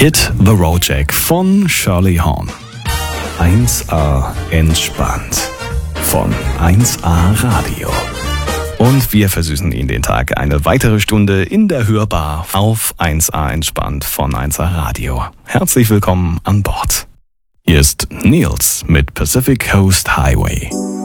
Hit the Road Jack von Shirley Horn. 1A entspannt von 1A Radio. Und wir versüßen Ihnen den Tag eine weitere Stunde in der Hörbar auf 1A entspannt von 1A Radio. Herzlich willkommen an Bord. Hier ist Nils mit Pacific Coast Highway.